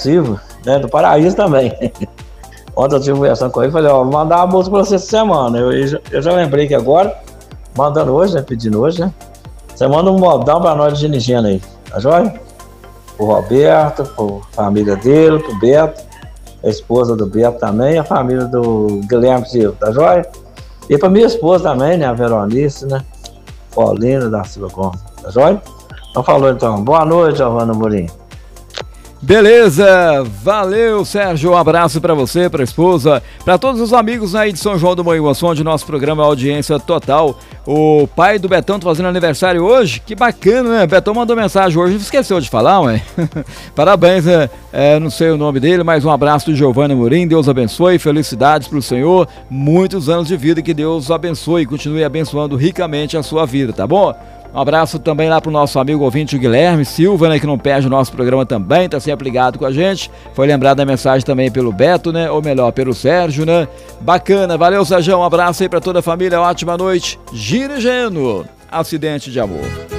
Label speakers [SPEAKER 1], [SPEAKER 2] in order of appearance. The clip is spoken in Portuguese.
[SPEAKER 1] Silva, né, do Paraíso também. Ontem eu tive conversando com ele e falei, ó, vou mandar uma música pra você essa semana. Eu já lembrei que agora, mandando hoje, né, pedindo hoje, né? Você manda um modão pra nós de Ginigena aí, tá joia? Pro Roberto, pro família dele, pro Beto, a esposa do Beto também, a família do Guilherme Silva, tá joia? E pra minha esposa também, né, a Veronice, né? Paulina da Silva Gomes, tá joia? Então falou então, boa noite, Giovana Amorim.
[SPEAKER 2] Beleza, valeu Sérgio, um abraço pra você, pra esposa, pra todos os amigos aí de São João do Manhuaçu, onde nosso programa é audiência total. O pai do Betão tá fazendo aniversário hoje, que bacana, né? Betão mandou mensagem hoje, esqueceu de falar, ué. Parabéns, né? Não sei o nome dele, mas um abraço do Giovana Amorim, Deus abençoe, felicidades pro Senhor, muitos anos de vida, que Deus abençoe e continue abençoando ricamente a sua vida, tá bom? Um abraço também lá pro nosso amigo ouvinte, o Guilherme Silva, né, que não perde o nosso programa também, tá sempre ligado com a gente. Foi lembrado da mensagem também pelo Beto, né, ou melhor, pelo Sérgio, né. Bacana, valeu Sérgio, um abraço aí pra toda a família, ótima noite. Ginigeno, acidente de amor.